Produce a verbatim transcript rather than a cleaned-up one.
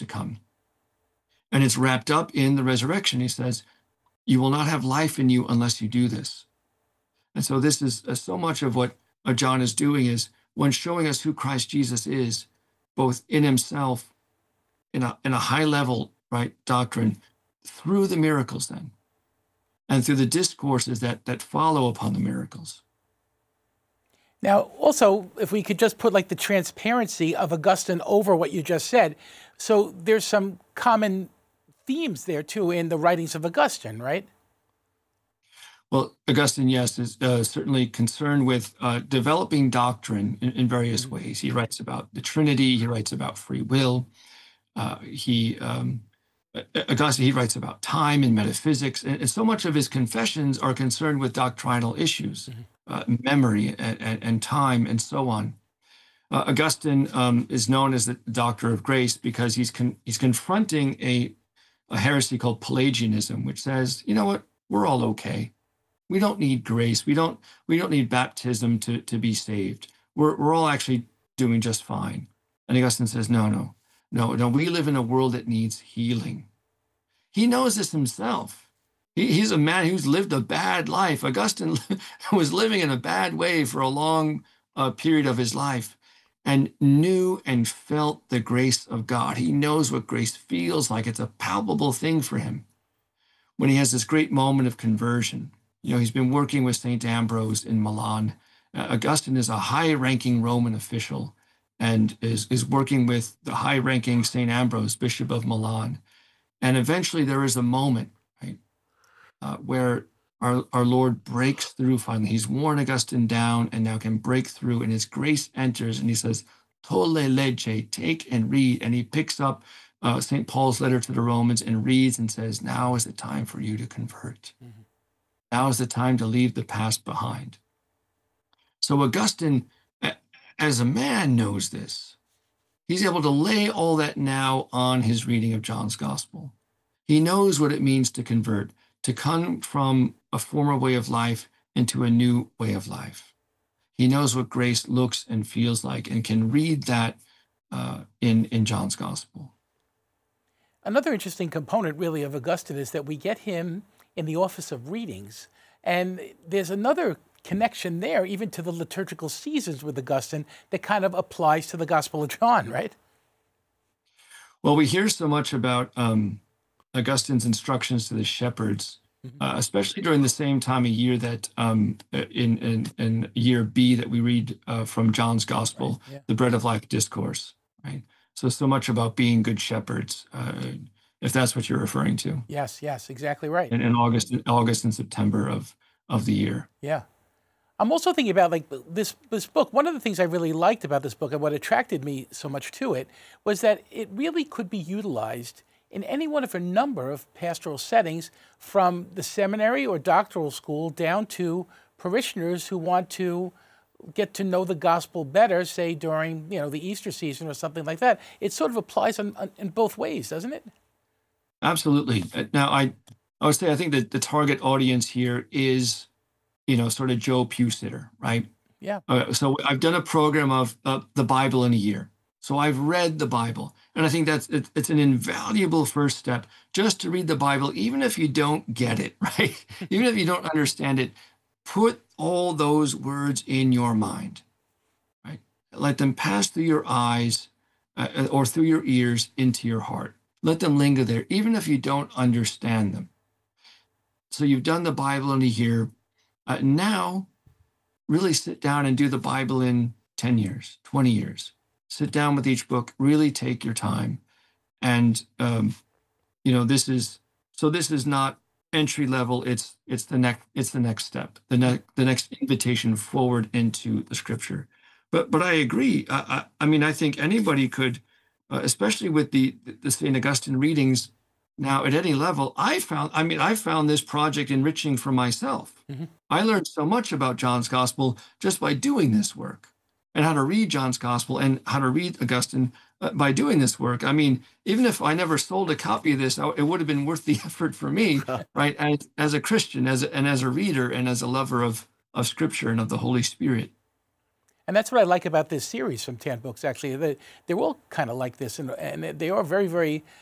to come. And it's wrapped up in the resurrection. He says, you will not have life in you unless you do this. And so this is uh, so much of what uh, John is doing is when showing us who Christ Jesus is, both in himself, in a, in a high level, right, doctrine, through the miracles then, and through the discourses that, that follow upon the miracles. Now, also, if we could just put like the transparency of Augustine over what you just said. So there's some common themes there too in the writings of Augustine, right? Well, Augustine, yes, is uh, certainly concerned with uh, developing doctrine in, in various Mm-hmm. ways. He writes about the Trinity. He writes about free will. Uh, he um, Augustine, he writes about time and metaphysics. And, and so much of his confessions are concerned with doctrinal issues, mm-hmm. uh, memory and, and, and time and so on. Uh, Augustine um, is known as the Doctor of Grace because he's con- he's confronting a, a heresy called Pelagianism, which says, you know what, we're all okay. We don't need grace. We don't we don't need baptism to, to be saved. We're we're all actually doing just fine. And Augustine says, no, no, no, no. We live in a world that needs healing. He knows this himself. He, he's a man who's lived a bad life. Augustine was living in a bad way for a long uh, period of his life and knew and felt the grace of God. He knows what grace feels like. It's a palpable thing for him. When he has this great moment of conversion, you know, he's been working with Saint Ambrose in Milan. Uh, Augustine is a high-ranking Roman official and is, is working with the high-ranking Saint Ambrose, Bishop of Milan. And eventually there is a moment, right, uh, where our, our Lord breaks through finally. He's worn Augustine down and now can break through, and his grace enters, and he says, Tolle lege, take and read. And he picks up uh, Saint Paul's letter to the Romans and reads and says, now is the time for you to convert. Mm-hmm. Now is the time to leave the past behind. So Augustine, as a man, knows this. He's able to lay all that now on his reading of John's Gospel. He knows what it means to convert, to come from a former way of life into a new way of life. He knows what grace looks and feels like and can read that uh, in, in John's Gospel. Another interesting component, really, of Augustine is that we get him in the office of readings. And there's another connection there, even to the liturgical seasons with Augustine, that kind of applies to the Gospel of John, right? Well, we hear so much about um, Augustine's instructions to the shepherds, mm-hmm. uh, especially during the same time of year that um, in, in, in year B that we read uh, from John's Gospel, right. Yeah. The Bread of Life Discourse, right? So, so much about being good shepherds, uh, if that's what you're referring to. Yes, yes, exactly right. In, in August, August and September of, of the year. Yeah. I'm also thinking about like this, this book. One of the things I really liked about this book and what attracted me so much to it was that it really could be utilized in any one of a number of pastoral settings, from the seminary or doctoral school down to parishioners who want to get to know the gospel better, say during, you know, the Easter season or something like that. It sort of applies on, on, in both ways, doesn't it? Absolutely. Now, I, I would say I think that the target audience here is, you know, sort of Joe Pewsitter, right? Yeah. Uh, so I've done a program of uh, the Bible in a year. So I've read the Bible, and I think that's it, it's an invaluable first step just to read the Bible, even if you don't get it, right? Even if you don't understand it, put all those words in your mind, right? Let them pass through your eyes uh, or through your ears into your heart. Let them linger there, even if you don't understand them. So you've done the Bible in a year. Uh, now, really sit down and do the Bible in ten years, twenty years. Sit down with each book, really take your time. And, um, you know, this is, so this is not entry level. It's, it's the next, it's the next step, the next, the next invitation forward into the scripture. But, but I agree. I, I, I mean, I think anybody could, uh, especially with the, the Saint Augustine readings now at any level, I found, I mean, I found this project enriching for myself. Mm-hmm. I learned so much about John's Gospel just by doing this work, and how to read John's Gospel and how to read Augustine uh, by doing this work. I mean, even if I never sold a copy of this, it would have been worth the effort for me, right? As, as a Christian, as a, and as a reader, and as a lover of, of Scripture and of the Holy Spirit. And that's what I like about this series from Tan Books, actually. They, they're all kind of like this, and, and they are very, very